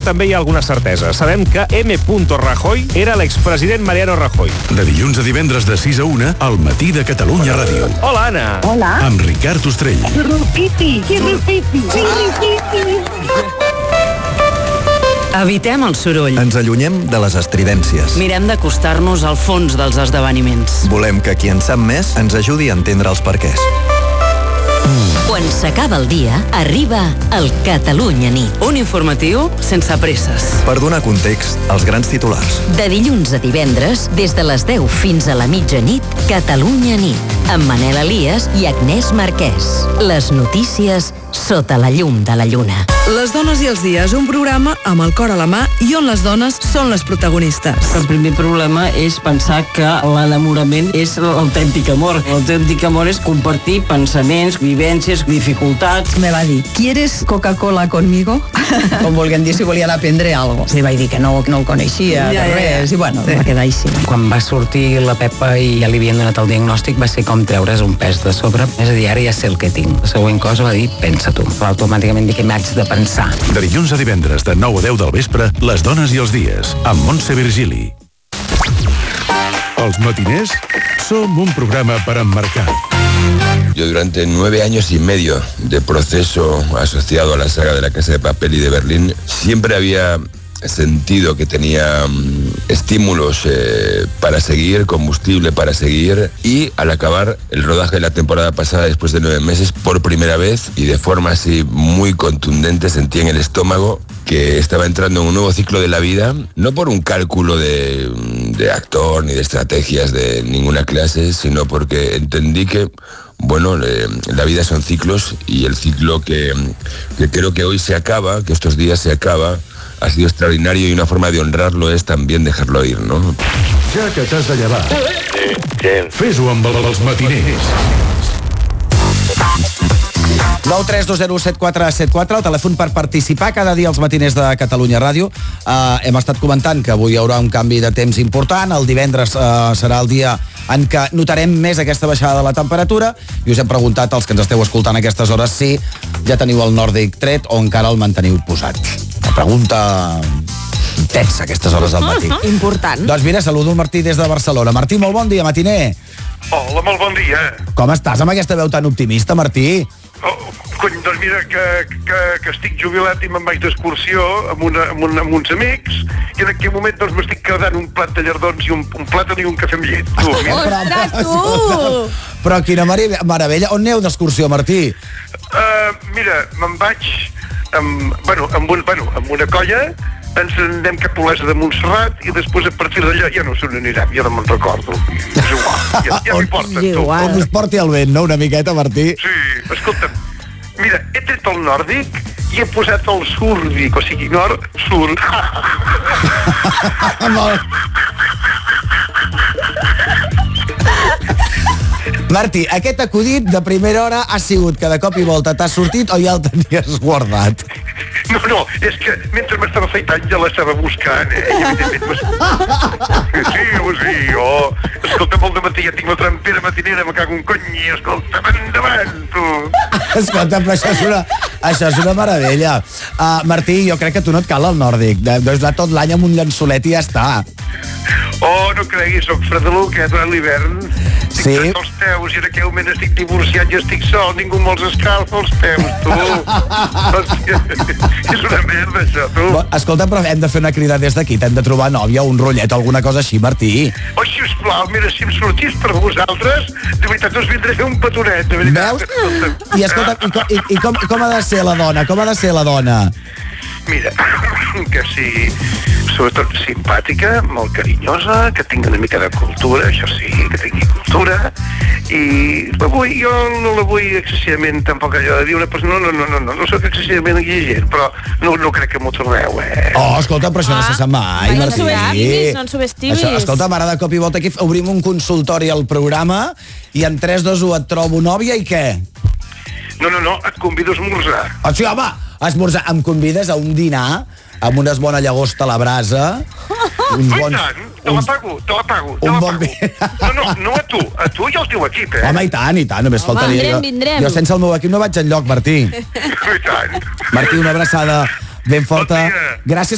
també hi ha alguna certesa. Sabem que M. Rajoy era l'expresident Mariano Rajoy. De dilluns a divendres de 6 a 1, al matí de Catalunya Ràdio. Hola, Anna. Hola. Amb Ricard Ostrell. Pipi. Evitem el soroll. Ens allunyem de les estridències. Mirem d'acostar-nos al fons dels esdeveniments. Volem que qui en sap més ens ajudi a entendre els perquès. Quan s'acaba el dia, arriba el Catalunya Nit. Un informatiu sense presses. Per donar context als grans titulars. De dilluns a divendres, des de les 10 fins a la mitjanit, Catalunya Nit, amb Manel Elias i Agnès Marquès. Les notícies sota la llum de la lluna. Les dones i els dies, un programa amb el cor a la mà i on les dones són les protagonistes. El primer problema és pensar que l'enamorament és l'autèntic amor. L'autèntic amor és compartir pensaments, vivències, dificultats. Me va dir, ¿quieres Coca-Cola conmigo? Com volguem dir, si volien aprendre algo. Li vaig dir que no el coneixia, de res, i bueno, va quedar així. Quan va sortir la Pepa i ja li havien donat el diagnòstic, va ser com treure's un pes de sobre. És a dir, ara ja sé el que tinc. La següent cosa va dir, pensa tu. Però automàticament dic que m'haig de pensar. De dilluns a divendres de 9 a 10 del vespre, Les dones i els dies, amb Montse Virgili. Els matiners som un programa per emmarcar. Yo durante 9 años y medio de proceso asociado a la saga de La Casa de Papel y de Berlín, siempre había sentido que tenía estímulos para seguir, combustible para seguir, y al acabar el rodaje de la temporada pasada, después de 9 meses, por primera vez y de forma así muy contundente, sentí en el estómago que estaba entrando en un nuevo ciclo de la vida, no por un cálculo de actor ni de estrategias de ninguna clase, sino porque entendí que bueno, la vida son ciclos, y el ciclo que creo que hoy se acaba, que estos días se acaba, ha sido extraordinario, y una forma de honrarlo es también dejarlo ir, ¿no? Ja que t'has de llevar, fes-ho amb els matiners. 932017474, el telèfon per participar cada dia als matiners de Catalunya Ràdio. Hem estat comentant que avui hi haurà un canvi de temps important. El divendres serà el dia en què notarem més aquesta baixada de la temperatura, i us hem preguntat als que ens esteu escoltant a aquestes hores si ja teniu el nòrdic tret o encara el manteniu posat. Una pregunta intensa a aquestes hores del matí. Important. Doncs mira, saludo el Martí des de Barcelona. Martí, molt bon dia, matiner. Hola, molt bon dia. Com estàs amb aquesta veu tan optimista, Martí? Cony, doncs mira que estic jubilat i me'n vaig d'excursió amb uns amics, i en aquell moment doncs m'estic quedant un plat de llardons i un plàtan i un cafè amb llet. Ostres, tu! Però quina meravella. On aneu d'excursió, Martí? Mira, me'n vaig amb una colla, ens anem cap a Olesa de Montserrat, i després a partir d'allà ja no sé on anirem, ja no me'n recordo. És igual, ja m'hi porten tu. On us porti el vent, no? Una miqueta, Martí? Sí, escolta'm, mira, he tret el nòrdic i he posat el súrdic, o sigui, nord-sur. Martí, aquest acudit de primera hora ha sigut que de cop i volta t'has sortit o ja el tenies guardat? No, és que mentre m'estava afaitant ja l'estava buscant, i evidentment sí, escolta'm, al dematí ja tinc la trampera matinera, me cago un cony, escolta'm, endavant, tu. Escolta, però això és una meravella. Martí, jo crec que tu no et cal el nòrdic, deus anar tot l'any amb un llençolet i ja està. Oh, no creguis, soc fredeluc, durant l'hivern. Sí? Tinc els peus, i en aquell moment estic divorciat i estic sol, ningú me'ls escalfa els peus, tu. Hòstia, és una merda, això, tu. Escolta, però hem de fer una crida des d'aquí, t'hem de trobar nòvia, un rotllet, alguna cosa així, Martí. Oh, sisplau, mira, si em sortís per vosaltres, de veritat us vindré a fer un petonet, de veritat. Veus? I escolta, i com ha de ser la dona? Com ha de ser la dona? Mira, que sigui sobretot simpàtica, molt carinyosa, que tingui una mica de cultura, això sí, que tingui cultura, i jo no la vull excessivament, tampoc allò de dir una persona, no soc excessivament exigent, però no crec que m'ho trobeu, Oh, escolta, però això no se sap mai, Martí. No ens subestimis. Escolta, ara de cop i volta aquí obrim un consultori al programa i en 3, 2, 1 et trobo nòvia i què? No, et convido a esmorzar. Oh, sí, home, esmorzar. Em convides a un dinar amb unes bona llagosta a la brasa? I tant, te la pago. No a tu i al teu equip, Home, i tant, només faltaria. Vindrem. Jo sense el meu equip no vaig enlloc, Martí. I tant. Martí, una abraçada ben forta. Gràcies